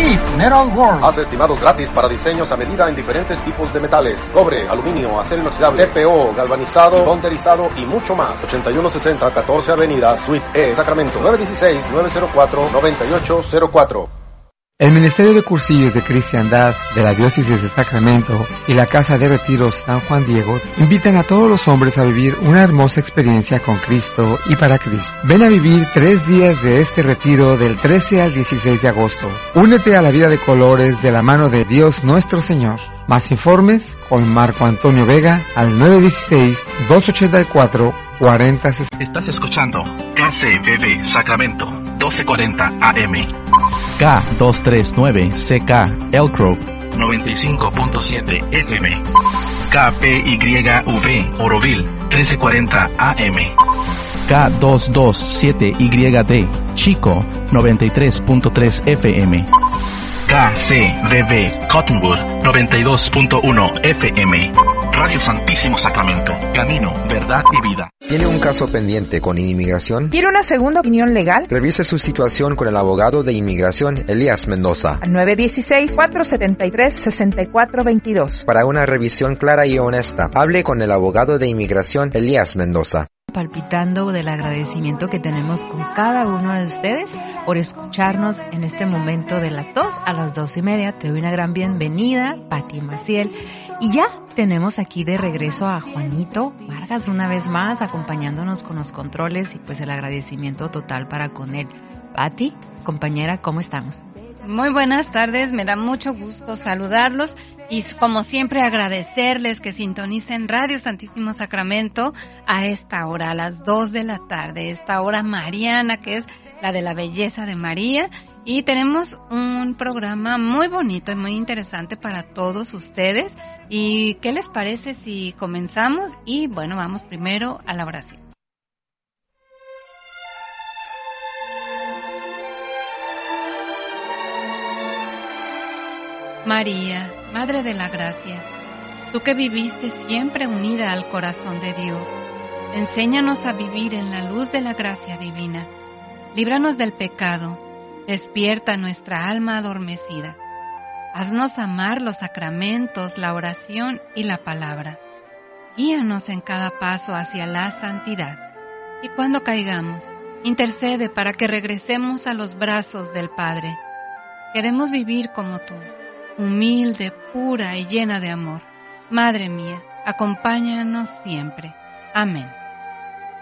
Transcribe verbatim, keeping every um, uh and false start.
Deep Metal World. Haz estimados gratis para diseños a medida en diferentes tipos de metales: cobre, aluminio, acero inoxidable, T P O, galvanizado, bonderizado y mucho más. ochenta y uno sesenta catorce Avenida, Suite E, Sacramento. nueve uno seis, nueve cero cuatro, nueve ocho cero cuatro. El Ministerio de Cursillos de Cristiandad de la Diócesis de Sacramento y la Casa de Retiros San Juan Diego invitan a todos los hombres a vivir una hermosa experiencia con Cristo y para Cristo. Ven a vivir tres días de este retiro del trece al dieciséis de agosto. Únete a la vida de colores de la mano de Dios nuestro Señor. Más informes con Marco Antonio Vega al nueve uno seis, dos ocho cuatro, cuatro cero seis cero. Estás escuchando K C B B Sacramento, doce cuarenta A M. K doscientos treinta y nueve C K Elk Grove, noventa y cinco punto siete F M. K P Y V Oroville, trece cuarenta A M. K doscientos veintisiete Y D Chico, noventa y tres punto tres F M. K C B B Cottonwood, noventa y dos punto uno F M. Radio Santísimo Sacramento, camino, verdad y vida. ¿Tiene un caso pendiente con inmigración? ¿Quiere una segunda opinión legal? Revise su situación con el abogado de inmigración, Elías Mendoza. Al nueve uno seis, cuatro siete tres, seis cuatro dos dos. Para una revisión clara y honesta, hable con el abogado de inmigración, Elías Mendoza. Palpitando del agradecimiento que tenemos con cada uno de ustedes por escucharnos en este momento de las dos a las dos y media. Te doy una gran bienvenida, Pati Maciel. Y ya tenemos aquí de regreso a Juanito Vargas una vez más, acompañándonos con los controles y pues el agradecimiento total para con él. Pati, compañera, ¿cómo estamos? Muy buenas tardes, me da mucho gusto saludarlos y como siempre agradecerles que sintonicen Radio Santísimo Sacramento a esta hora, a las dos de la tarde, esta hora mariana que es la de la belleza de María. Y tenemos un programa muy bonito y muy interesante para todos ustedes. ¿Y qué les parece si comenzamos? Y bueno, vamos primero a la oración. María, Madre de la Gracia, tú que viviste siempre unida al corazón de Dios, enséñanos a vivir en la luz de la gracia divina. Líbranos del pecado, despierta nuestra alma adormecida. Haznos amar los sacramentos, la oración y la palabra. Guíanos en cada paso hacia la santidad. Y cuando caigamos, intercede para que regresemos a los brazos del Padre. Queremos vivir como tú, humilde, pura y llena de amor. Madre mía, acompáñanos siempre. Amén.